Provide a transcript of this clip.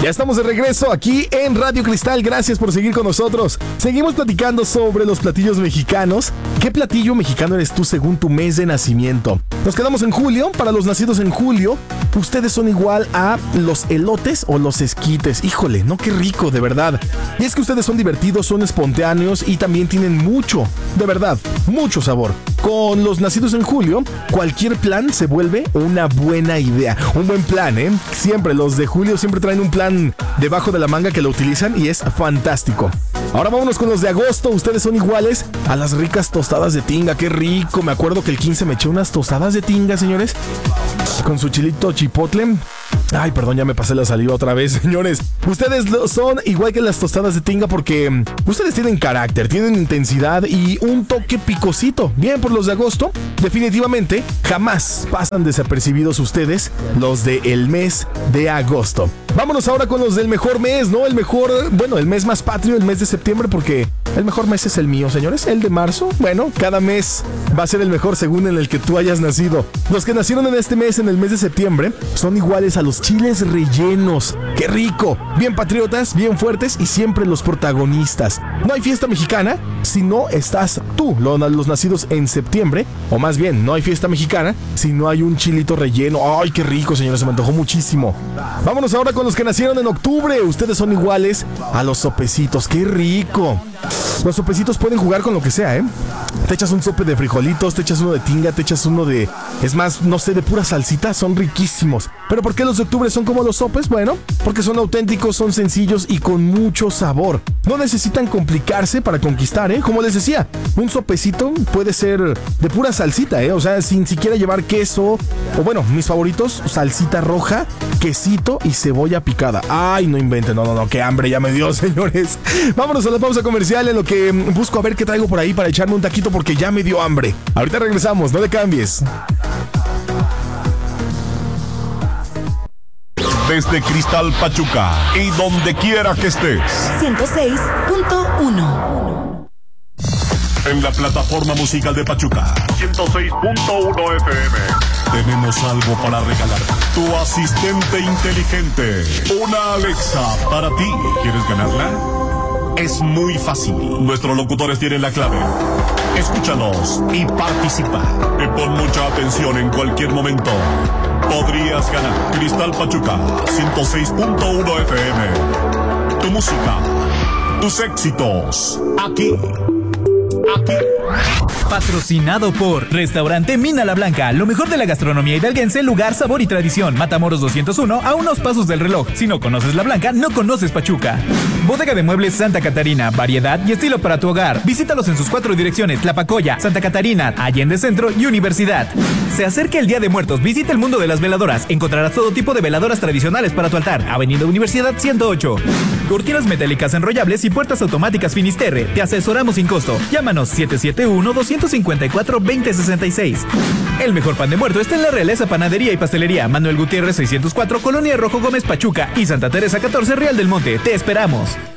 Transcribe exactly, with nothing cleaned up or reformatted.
Ya estamos de regreso aquí en Radio Cristal. Gracias por seguir con nosotros. Seguimos platicando sobre los platillos mexicanos. ¿Qué platillo mexicano eres tú según tu mes de nacimiento? Nos quedamos en julio. Para los nacidos en julio, ustedes son igual a los elotes o los esquites. Híjole, no, qué rico, de verdad. Y es que ustedes son divertidos, son espontáneos y también tienen mucho, de verdad, mucho sabor. Con los nacidos en julio, cualquier plan se vuelve una buena idea. Un buen plan, ¿eh? Siempre, los de julio siempre traen un plan debajo de la manga que lo utilizan y es fantástico. Ahora vámonos con los de agosto. Ustedes son iguales a las ricas tostadas de tinga. ¡Qué rico! Me acuerdo que el quince me eché unas tostadas de tinga, señores, con su chilito chipotle. Ay, perdón, ya me pasé la saliva otra vez, señores. Ustedes son igual que las tostadas de tinga porque ustedes tienen carácter, tienen intensidad y un toque picosito. Bien, por los de agosto, definitivamente jamás pasan desapercibidos ustedes, los del mes de agosto. Vámonos ahora con los del mejor mes, ¿no? El mejor, bueno, el mes más patrio, el mes de septiembre, porque el mejor mes es el mío, señores. El de marzo, bueno, cada mes va a ser el mejor según en el que tú hayas nacido. Los que nacieron en este mes, en el mes de septiembre, son iguales a los chiles rellenos. ¡Qué rico! Bien patriotas, bien fuertes y siempre los protagonistas. No hay fiesta mexicana si no estás tú, los nacidos en septiembre. O más bien, no hay fiesta mexicana si no hay un chilito relleno. ¡Ay, qué rico, señores! Se me antojó muchísimo. Vámonos ahora con los que nacieron en octubre. Ustedes son iguales a los sopecitos. ¡Qué rico! Los sopecitos pueden jugar con lo que sea, ¿eh? Te echas un sope de frijolitos, te echas uno de tinga, te echas uno de... Es más, no sé, de pura salsita. Son riquísimos. ¿Pero por qué los de octubre son como los sopes? Bueno, porque son auténticos, son sencillos y con mucho sabor. No necesitan complicarse para conquistar, ¿eh? Como les decía, un sopecito puede ser de pura salsita, ¿eh? O sea, sin siquiera llevar queso. O bueno, mis favoritos, salsita roja, quesito y cebolla picada. Ay, no inventen, no, no, no, qué hambre ya me dio, señores. Vámonos a la pausa comercial en lo que busco a ver qué traigo por ahí para echarme un taquito porque ya me dio hambre. Ahorita regresamos, no le cambies. Desde Cristal Pachuca y donde quiera que estés. ciento seis punto uno. En la plataforma musical de Pachuca. ciento seis punto uno F M. Tenemos algo para regalar. Tu asistente inteligente. Una Alexa para ti. ¿Quieres ganarla? Es muy fácil. Nuestros locutores tienen la clave. Escúchanos y participa. Y pon mucha atención en cualquier momento. Podrías ganar Cristal Pachuca ciento seis punto uno F M. Tu música, tus éxitos, aquí. Aquí. Patrocinado por Restaurante Mina La Blanca, lo mejor de la gastronomía hidalguense, lugar, sabor y tradición. Matamoros doscientos uno, a unos pasos del reloj. Si no conoces La Blanca, no conoces Pachuca. Bodega de Muebles Santa Catarina, variedad y estilo para tu hogar. Visítalos en sus cuatro direcciones: Tlapacoya, Santa Catarina, Allende Centro y Universidad. Se acerca el Día de Muertos, visita el mundo de las veladoras. Encontrarás todo tipo de veladoras tradicionales para tu altar. Avenida Universidad ciento ocho. Cortinas metálicas enrollables y puertas automáticas Finisterre. Te asesoramos sin costo. Llámanos siete siete uno, dos cinco cuatro, dos cero seis seis. El mejor pan de muerto está en la Realeza Panadería y Pastelería. Manuel Gutiérrez seiscientos cuatro, Colonia Rojo Gómez Pachuca y Santa Teresa catorce, Real del Monte. Te esperamos.